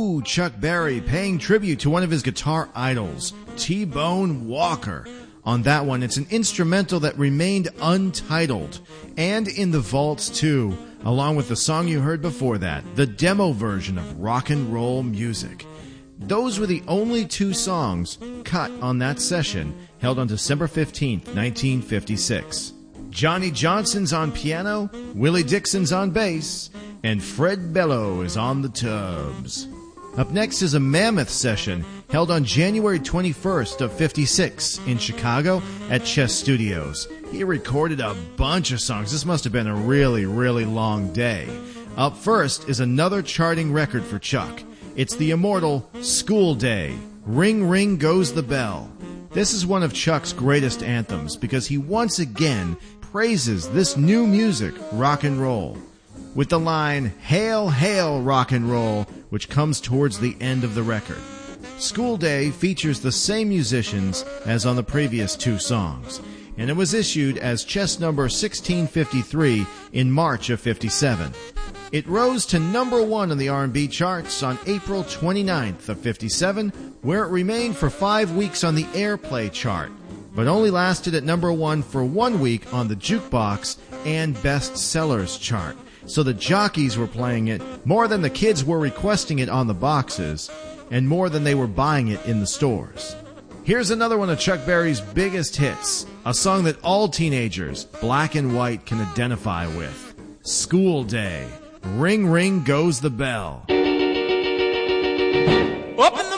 Ooh, Chuck Berry paying tribute to one of his guitar idols, T-Bone Walker. On that one, it's an instrumental that remained untitled, and in the vaults too, along with the song you heard before that, the demo version of Rock and Roll Music. Those were the only two songs cut on that session, held on December 15th, 1956. Johnny Johnson's on piano, Willie Dixon's on bass, and Fred Bello is on the tubs. Up next is a Mammoth session held on January 21st of 56 in Chicago at Chess Studios. He recorded a bunch of songs. This must have been a really, really long day. Up first is another charting record for Chuck. It's the immortal School Day, Ring Ring Goes the Bell. This is one of Chuck's greatest anthems because he once again praises this new music, rock and roll, with the line, "Hail, hail, rock and roll," which comes towards the end of the record. School Day features the same musicians as on the previous two songs, and it was issued as chess number 1653 in March of 57. It rose to number 1 on the R&B charts on April 29th of 57, where it remained for 5 weeks on the Airplay chart, but only lasted at number 1 for 1 week on the Jukebox and Best Sellers chart. So the jockeys were playing it more than the kids were requesting it on the boxes, and more than they were buying it in the stores. Here's another one of Chuck Berry's biggest hits, a song that all teenagers, black and white, can identify with. School Day, Ring Ring Goes the Bell. Open